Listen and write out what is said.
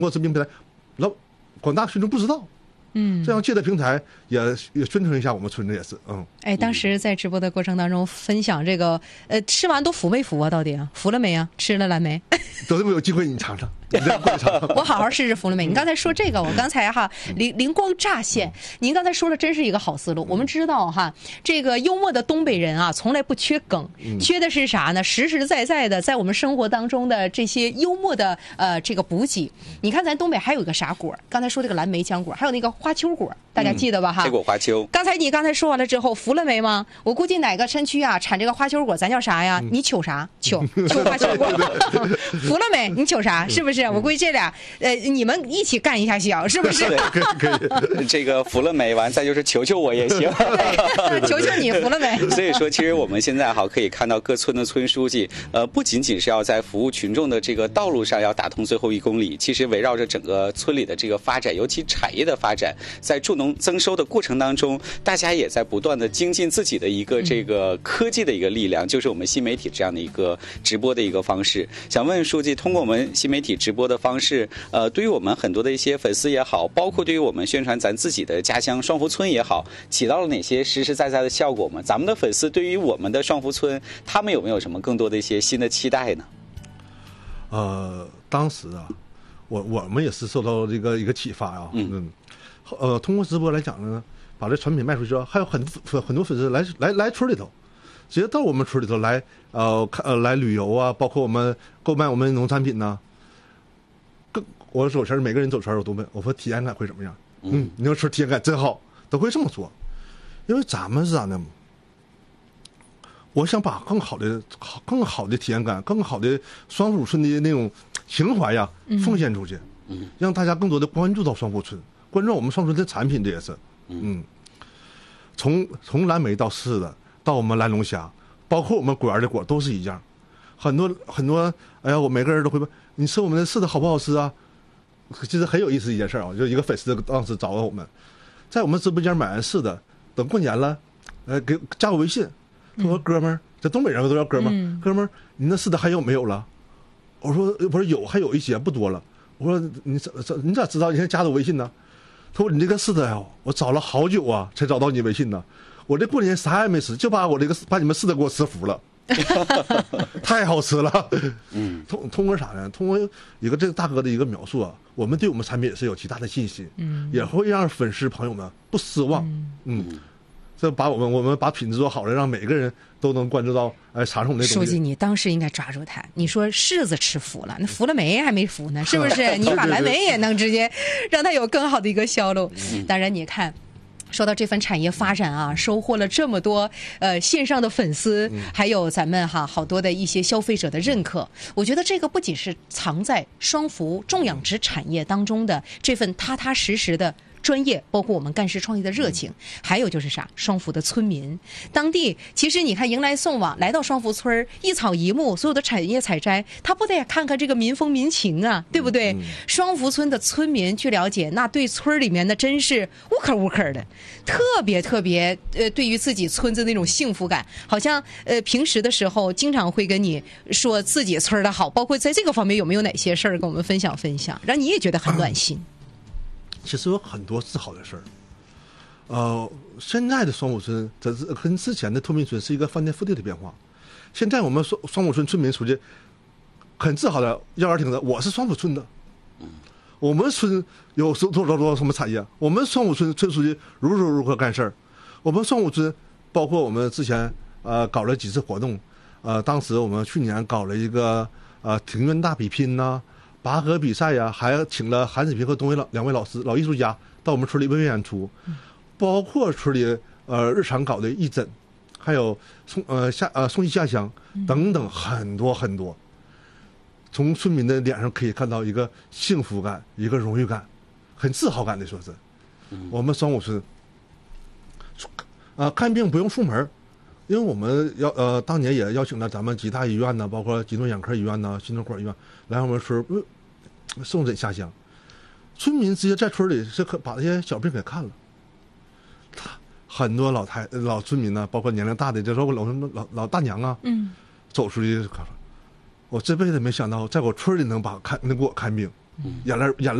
过这平台，广大群众不知道。这样借的平台也宣传一下我们村子也是。 哎，当时在直播的过程当中分享这个，吃完都服没服啊？到底服了没啊？吃了蓝莓？ 都是没有机会，你尝尝。 我好好试试服了没？你刚才说这个，我刚才灵光乍现。您刚才说的真是一个好思路。我们知道这个幽默的东北人啊，从来不缺梗，缺的是啥呢？实实在在的在我们生活当中的这些幽默的这个补给。你看咱东北还有一个啥果？刚才说这个蓝莓浆果，还有那个花秋果，大家记得吧？ 结果花秋。 你刚才说完了之后，服了没吗？我估计哪个山区啊产这个花秋果，咱叫啥呀？你求啥？求花秋果。服了没？你求啥？是不是？我估计这俩你们一起干一下行，是不是？ 可以。这个服了没完，再就是求求我也行。 求求你服了没？ 所以说，其实我们现在可以看到各村的村书记，不仅仅是要在服务群众的这个道路上要打通最后1公里，其实围绕着整个村里的这个发展，尤其产业的发展，在助农增收的过程当中，大家也在不断的精进自己的一个这个科技的一个力量，就是我们新媒体这样的一个直播的一个方式。想问书记，通过我们新媒体直播的方式，对于我们很多的一些粉丝也好，包括对于我们宣传咱自己的家乡双福村也好，起到了哪些实实在在的效果吗？咱们的粉丝对于我们的双福村，他们有没有什么更多的一些新的期待呢？ 当时我们也是受到一个启发啊。通过直播来讲呢，把这产品卖出去之后，还有很多粉丝来村里头，直接到我们村里头来来旅游啊，包括我们购买我们农产品呢。我走村，每个人走村我都问，我说体验感会怎么样？你要说体验感真好，都会这么说。因为咱们是啥呢？我想把更好的体验感，更好的双福村的那种情怀呀，奉献出去，让大家更多的关注到双福村，关注我们双福村的产品，这也是。从蓝莓到柿子，到我们蓝龙虾，包括我们果园的果都是一样。很多，哎呀，我每个人都会问你吃我们的柿子好不好吃啊？其实很有意思一件事啊，就一个粉丝当时找到我们，在我们直播间买完柿子，等过年了，给加我微信，说哥们儿，这东北人都叫哥们儿，哥们儿，你那柿子还有没有了？我说有，还有一些不多了。我说你咋知道？你现在加的微信呢？他说你这个柿子呀，我找了好久啊，才找到你微信呢。我这过年啥也没吃，就把你们柿子给我吃服了。太好吃了。通过啥呢？通过这个大哥的一个描述啊，我们对我们产品也是有极大的信心，也会让粉丝朋友们不失望。这把我们把品质做好了，让每个人都能关注到，尝试我们的东西。 书记，你当时应该抓住他，你说柿子吃服了，那服了莓还没服呢，是不是？你把蓝莓也能直接让他有更好的一个销路。当然，你看。说到这份产业发展啊，收获了这么多线上的粉丝，还有咱们好多的一些消费者的认可。我觉得这个不仅是藏在双福种养殖产业当中的这份踏踏实实的专业，包括我们干事创业的热情，还有就是啥，双福的村民当地，其实你看迎来送往，来到双福村一草一木，所有的产业采摘，他不得看看这个民风民情啊，对不对？双福村的村民去了解，那对村里面的真是无可无可的，特别对于自己村子那种幸福感，好像平时的时候经常会跟你说自己村的好，包括在这个方面有没有哪些事儿跟我们分享，让你也觉得很暖心。 其实有很多自豪的事儿。现在的双福村这是跟之前的脱贫村是一个翻天覆地的变化。现在我们双福村村民出去很自豪的摇耳挺的，我是双福村的。我们村有多什么产业？我们双福村村书记如何干事儿？我们双福村包括我们之前搞了几次活动，当时我们去年搞了一个庭院大比拼呐。拔河比赛呀，还请了韩子平和东伟两位老艺术家到我们村里为演出，包括村里日常搞的义诊，还有送戏下乡等等很多很多。从村民的脸上可以看到一个幸福感，一个荣誉感，很自豪感的说是，我们双福村看病不用出门，因为我们当年也邀请了咱们吉大医院呢，包括吉东眼科医院呢、心脑管医院来我们村送诊下乡，村民直接在村里是把这些小病给看了。很多老村民呢，包括年龄大的，就说我老大娘啊，走出去，我这辈子没想到在我村里能给我看病， 眼泪